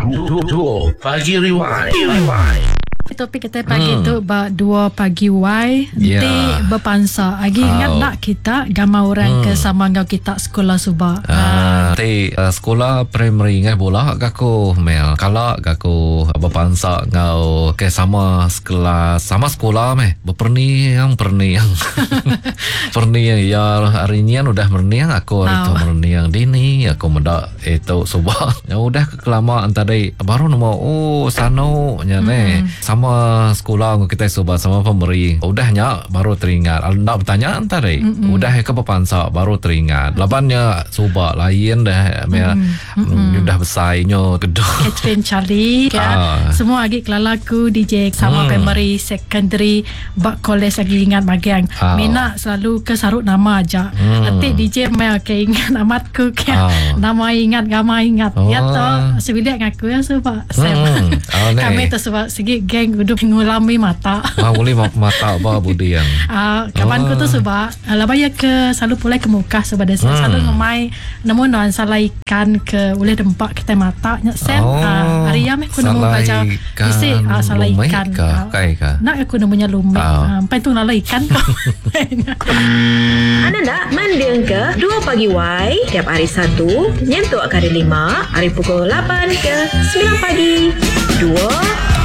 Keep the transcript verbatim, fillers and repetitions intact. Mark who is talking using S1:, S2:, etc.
S1: Dua Pagi Rewind.
S2: Topik kita pagi
S1: Hmm.
S2: tu ba dua pagi Y
S1: Ya.
S2: Nanti berpansa lagi ingat
S1: Oh.
S2: nak kita gambar orang
S1: Hmm.
S2: ke sama ngau kita sekolah suba.
S1: Ah, ti uh, sekolah primary ngai bola gaku Mel. Kalau gaku berpansa ngau ke sama sekolah sama sekolah meh. Berperniang perniang. Perniang ya hari ni kan udah perniang aku hari tu
S2: Oh.
S1: perniang dini aku mendak itu subah. Ya udah kelamaan tadi baru nama oh sano nya ne. Sama sekolah kita subah sama pemberi. Udahnya baru teringat. Ndak bertanya tadi.
S2: Mm-mm.
S1: Udah ke pepansa baru teringat. Lapannya subah lain dah. Mel udah besarnya gedung.
S2: Catherine Charlie ya.
S1: Ah.
S2: Semua lagi kelalaku D J sama
S1: Hmm.
S2: primary secondary bak college lagi ingat bagian.
S1: Ah.
S2: Mina selalu ke sarut nama aja.
S1: Hmm.
S2: Nanti D J Mel ke ingat amatku ke
S1: Ah.
S2: nama ingat gama ingat.
S1: Oh.
S2: Ya toh sebilik ngaku ya sebab
S1: Hmm. Oh, ne.
S2: kami tu sebab segi geng udah ngulami mata.
S1: Ah, boleh ma- mata apa budi yang.
S2: Uh, kawanku tu sebab uh, lah bayar ke selalu pulai ke muka sebab dia
S1: Hmm.
S2: selalu ngemai nemu non salah ikan ke boleh dempak kita mata nya sen
S1: Oh,
S2: uh, hari yang aku nemu
S1: salah
S2: baca
S1: ikan,
S2: isi uh, salah
S1: lumai
S2: ikan
S1: kah? Kai kah?
S2: nak aku nemunya lumik
S1: Oh.
S2: uh, apa itu nala ikan
S3: Anda nak mendeng ke dua Pagi Y tiap hari Sabtu nyentuk kali lima hari pukul lapan ke sembilan pagi. Dua